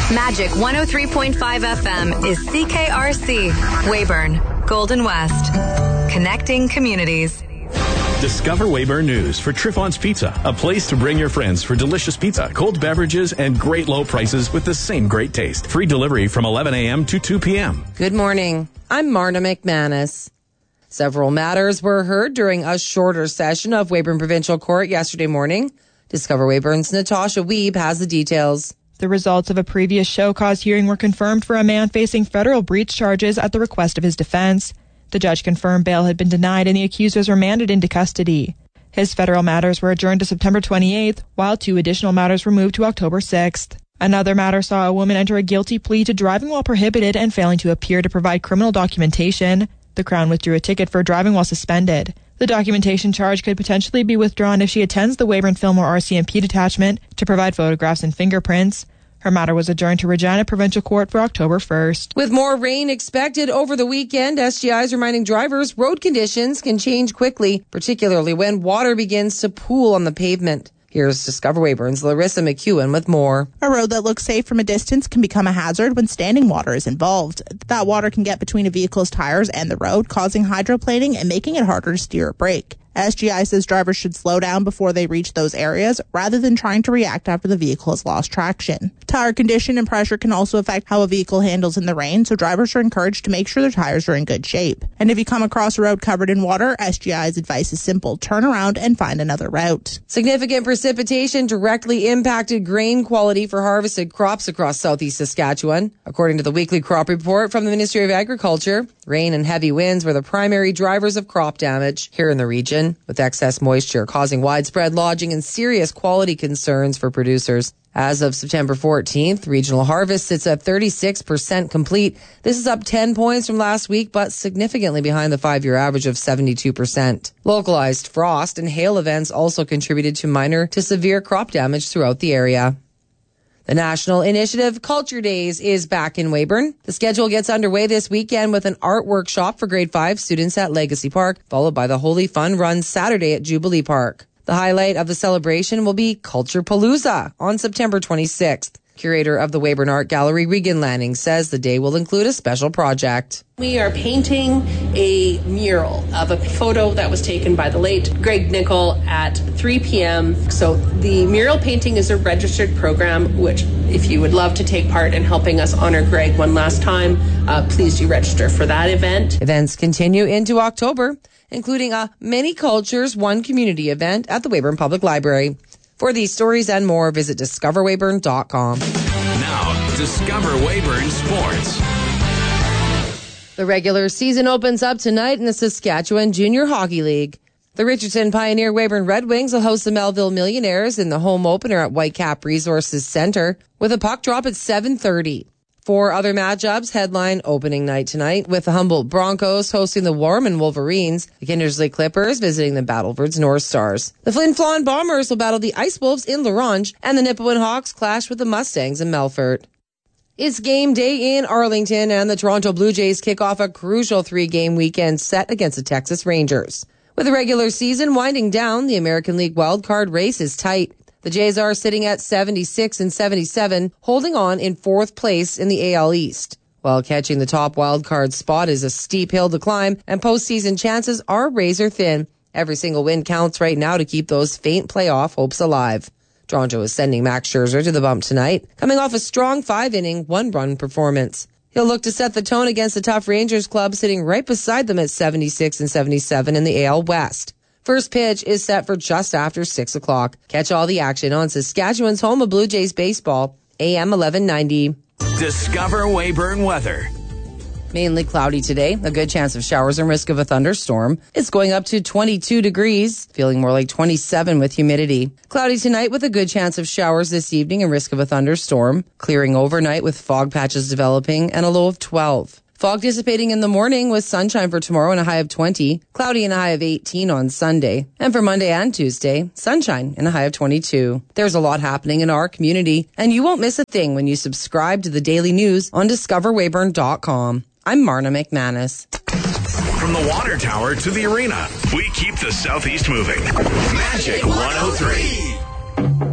Magic 103.5 FM is CKRC, Weyburn, Golden West. Connecting communities. Discover Weyburn News for Triffon's Pizza, a place to bring your friends for delicious pizza, cold beverages, and great low prices with the same great taste. Free delivery from 11 a.m. to 2 p.m. Good morning. I'm Marna McManus. Several matters were heard during a shorter session of Weyburn Provincial Court yesterday morning. Discover Weyburn's Natasha Wiebe has the details. The results of a previous show cause hearing were confirmed for a man facing federal breach charges at the request of his defense. The judge confirmed bail had been denied and the accused was remanded into custody. His federal matters were adjourned to September 28th, while 2 additional matters were moved to October 6th. Another matter saw a woman enter a guilty plea to driving while prohibited and failing to appear to provide criminal documentation. The Crown withdrew a ticket for driving while suspended. The documentation charge could potentially be withdrawn if she attends the Weyburn Fillmore RCMP detachment to provide photographs and fingerprints. Her matter was adjourned to Regina Provincial Court for October 1st. With more rain expected over the weekend, SGI is reminding drivers road conditions can change quickly, particularly when water begins to pool on the pavement. Here's Discover Weyburn's Larissa McEwen with more. A road that looks safe from a distance can become a hazard when standing water is involved. That water can get between a vehicle's tires and the road, causing hydroplaning and making it harder to steer or brake. SGI says drivers should slow down before they reach those areas rather than trying to react after the vehicle has lost traction. Tire condition and pressure can also affect how a vehicle handles in the rain, so drivers are encouraged to make sure their tires are in good shape. And if you come across a road covered in water, SGI's advice is simple: turn around and find another route. Significant precipitation directly impacted grain quality for harvested crops across southeast Saskatchewan. According to the weekly crop report from the Ministry of Agriculture, rain and heavy winds were the primary drivers of crop damage here in the region, with excess moisture causing widespread lodging and serious quality concerns for producers. As of September 14th, regional harvest sits at 36% complete. This is up 10 points from last week, but significantly behind the 5-year average of 72%. Localized frost and hail events also contributed to minor to severe crop damage throughout the area. The National Initiative Culture Days is back in Weyburn. The schedule gets underway this weekend with an art workshop for grade 5 students at Legacy Park, followed by the Holy Fun Run Saturday at Jubilee Park. The highlight of the celebration will be Culture Palooza on September 26th. Curator of the Weyburn Art Gallery, Regan Lanning, says the day will include a special project. We are painting a mural of a photo that was taken by the late Greg Nicol at 3 p.m. So the mural painting is a registered program, which if you would love to take part in helping us honor Greg one last time, please do register for that event. Events continue into October, including a Many Cultures, One Community event at the Weyburn Public Library. For these stories and more, visit discoverweyburn.com. Now, Discover Weyburn Sports. The regular season opens up tonight in the Saskatchewan Junior Hockey League. The Richardson Pioneer Weyburn Red Wings will host the Melville Millionaires in the home opener at Whitecap Resources Centre with a puck drop at 7:30. 4 other matchups headline opening night tonight, with the Humboldt Broncos hosting the Warman Wolverines, the Kindersley Clippers visiting the Battlefords North Stars. The Flin Flon Bombers will battle the Ice Wolves in La Ronge, and the Nipawin Hawks clash with the Mustangs in Melfort. It's game day in Arlington, and the Toronto Blue Jays kick off a crucial 3-game weekend set against the Texas Rangers. With the regular season winding down, the American League wildcard race is tight. The Jays are sitting at 76 and 77, holding on in 4th place in the AL East. While catching the top wildcard spot is a steep hill to climb, and postseason chances are razor thin. Every single win counts right now to keep those faint playoff hopes alive. Toronto is sending Max Scherzer to the bump tonight, coming off a strong 5-inning, 1-run performance. He'll look to set the tone against the tough Rangers club sitting right beside them at 76 and 77 in the AL West. First pitch is set for just after 6 o'clock. Catch all the action on Saskatchewan's home of Blue Jays baseball, AM 1190. Discover Weyburn weather. Mainly cloudy today, a good chance of showers and risk of a thunderstorm. It's going up to 22 degrees, feeling more like 27 with humidity. Cloudy tonight with a good chance of showers this evening and risk of a thunderstorm. Clearing overnight with fog patches developing and a low of 12. Fog dissipating in the morning with sunshine for tomorrow and a high of 20. Cloudy and a high of 18 on Sunday. And for Monday and Tuesday, sunshine and a high of 22. There's a lot happening in our community, and you won't miss a thing when you subscribe to the daily news on discoverweyburn.com. I'm Marna McManus. From the water tower to the arena, we keep the Southeast moving. Magic 103.